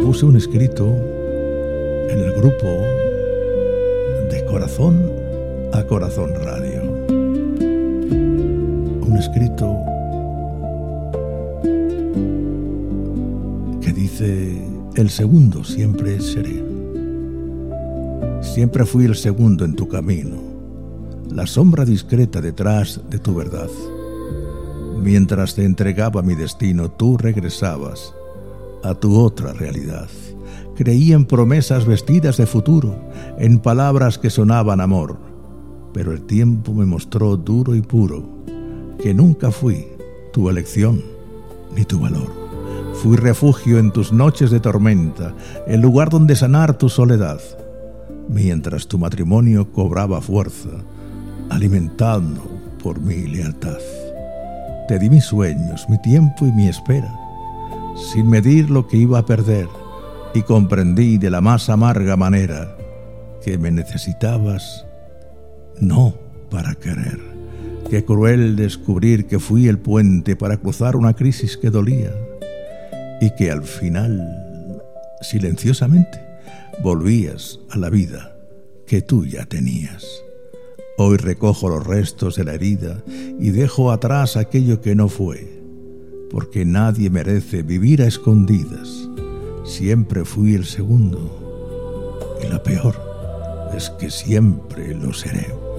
puse un escrito en el grupo de Corazón a Corazón Radio. Un escrito que dice: el segundo siempre seré. Siempre fui el segundo en tu camino, la sombra discreta detrás de tu verdad. Mientras te entregaba mi destino, tú regresabas a tu otra realidad. Creí en promesas vestidas de futuro, en palabras que sonaban amor, pero el tiempo me mostró duro y puro que nunca fui tu elección ni tu valor. Fui refugio en tus noches de tormenta, el lugar donde sanar tu soledad, mientras tu matrimonio cobraba fuerza, alimentando por mi lealtad. Te di mis sueños, mi tiempo y mi espera, sin medir lo que iba a perder, y comprendí de la más amarga manera que me necesitabas, no para querer. Qué cruel descubrir que fui el puente para cruzar una crisis que dolía, y que al final, silenciosamente, volvías a la vida que tú ya tenías. Hoy recojo los restos de la herida y dejo atrás aquello que no fue, porque nadie merece vivir a escondidas. Siempre fui el segundo, y la peor es que siempre lo seré.